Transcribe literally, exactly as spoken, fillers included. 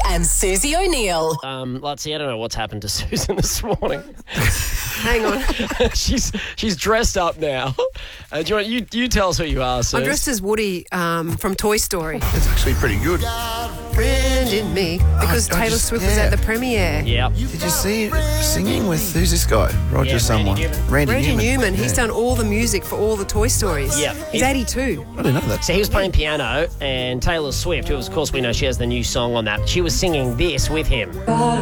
and Susie O'Neill. Um, let's see, I don't know what's happened to Susan this morning. Hang on. she's she's dressed up now. Uh, do you, want, you you tell us who you are, Sus. I'm dressed as Woody um, from Toy Story. It's actually pretty good. Friend in me. Because I- I Taylor just- Swift was yeah. at the premiere. Yep. Did you see it singing with, who's this guy? Roger Yeah, someone. Randy Newman. Randy, Randy Newman. Newman, he's Yeah. done all the music for all the Toy Stories. Yeah. He's He- eighty-two. I didn't know that. So he was playing piano, and Taylor Swift, who of course we know she has the new song on that, she was singing this with him.